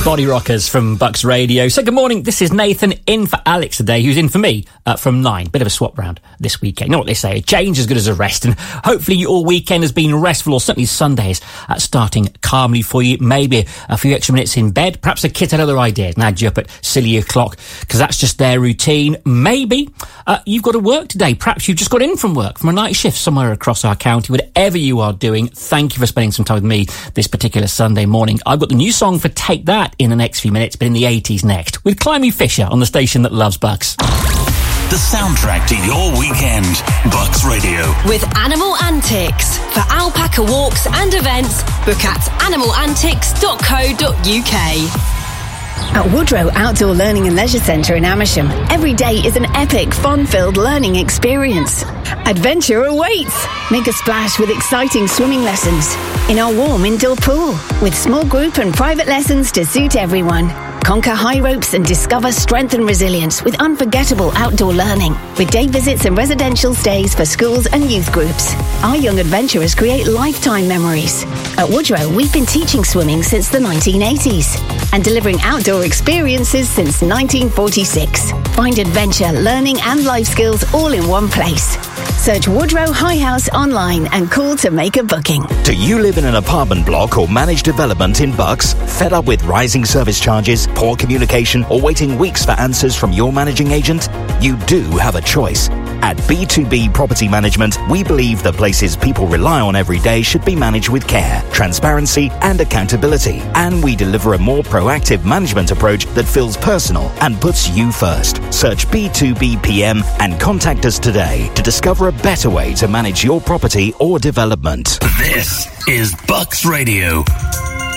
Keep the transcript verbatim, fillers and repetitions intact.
Body Rockers from Bucks Radio. So good morning, this is Nathan in for Alex today, who's in for me uh, from nine. Bit of a swap round this weekend. You know what they say, a change is as good as a rest, and hopefully your weekend has been restful, or certainly Sundays uh, starting calmly for you. Maybe a few extra minutes in bed, perhaps a kid had other ideas, nagged you up at silly o'clock, because that's just their routine. Maybe uh, you've got to work today, perhaps you've just got in from work, from a night shift somewhere across our county. Whatever you are doing, thank you for spending some time with me this particular Sunday morning. I've got the new song for Take That in the next few minutes, but in the eighties next, with Climby Fisher on the station that loves Bucks. The soundtrack to your weekend, Bucks Radio. With Animal Antics. For alpaca walks and events, book at animal antics dot co dot uk. At Woodrow Outdoor Learning and Leisure Centre in Amersham, every day is an epic, fun-filled learning experience. Adventure awaits! Make a splash with exciting swimming lessons in our warm indoor pool, with small group and private lessons to suit everyone. Conquer high ropes and discover strength and resilience with unforgettable outdoor learning, with day visits and residential stays for schools and youth groups. Our young adventurers create lifetime memories. At Woodrow, we've been teaching swimming since the nineteen eighties and delivering outdoor experiences since nineteen forty-six. Find adventure, learning and life skills all in one place. Search Woodrow High House online and call to make a booking. Do you live in an apartment block or managed development in Bucks? Fed up with rising service charges, poor communication, or waiting weeks for answers from your managing agent? You do have a choice. At B two B Property Management, we believe the places people rely on every day should be managed with care, transparency, and accountability. And we deliver a more proactive management approach that feels personal and puts you first. Search B two B P M and contact us today to discover a better way to manage your property or development. This is Bucks Radio.